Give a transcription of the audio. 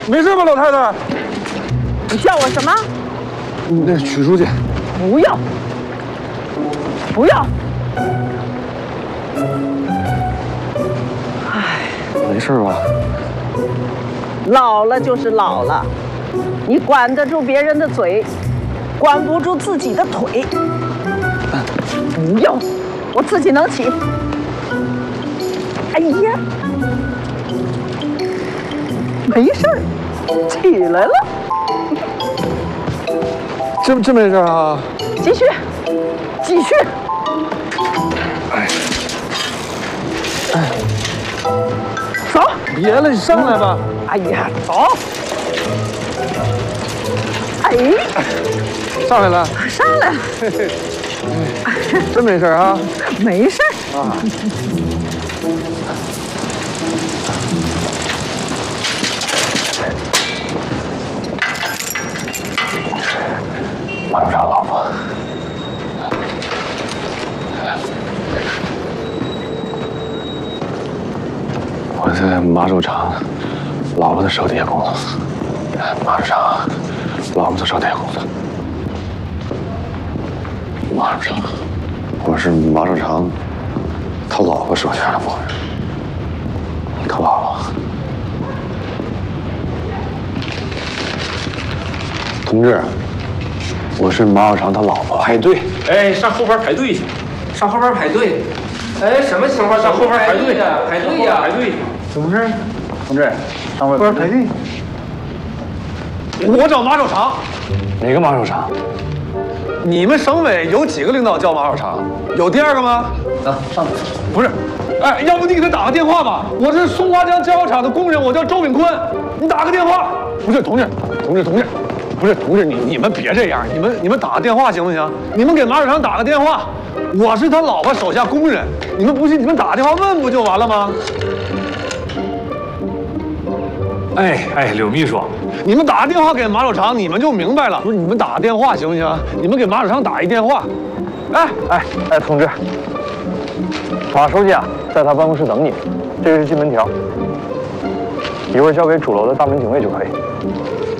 没事吧，老太太？ 你叫我什么？ 那许书记。 不要，不要。唉， 没事吧？ 老了就是老了，你管得住别人的嘴，管不住自己的腿。不用，我自己能起。哎呀，没事儿，起来了。 真没事啊？ 继续，继续。 哎， 走。 别了，你上来吧。 哎呀，走。哎， 上来了。 上来了。 真没事啊？ 没事啊。马处长老婆，我在马处长老婆的手底下工作。马处长老婆的手底下工作。马处长，我是马处长他老婆手下的工人。他老婆，同志。我是马小长他老婆， 排队，哎，上后边排队去，上后边排队，哎，什么情况？上后边排队呀，排队呀，排队， 怎么回事？同志，上后边排队。我找马守常。哪个马守常？你们省委有几个领导叫马守常？有第二个吗？啊，上来。不是，哎，要不你给他打个电话吧。我是松花江胶油厂的工人，我叫周炳坤，你打个电话。不是，同志。不是同志，你们别这样，你们打个电话行不行？你们给马守常打个电话，我是他老婆手下工人，你们不信，你们打电话问不就完了吗？ 哎，柳秘书， 你们打个电话给马守常，你们就明白了。不是，你们打个电话行不行？你们给马守常打一电话。哎，同志，马书记啊，在他办公室等你，这是进门条，一会儿交给主楼的大门警卫就可以。